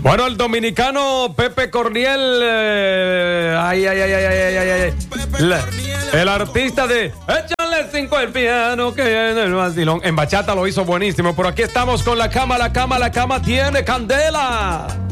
Bueno, el dominicano Pepe Corniel, el artista de Échale 5 al piano que en el vacilón. En bachata lo hizo buenísimo, pero aquí estamos con la cama tiene candela.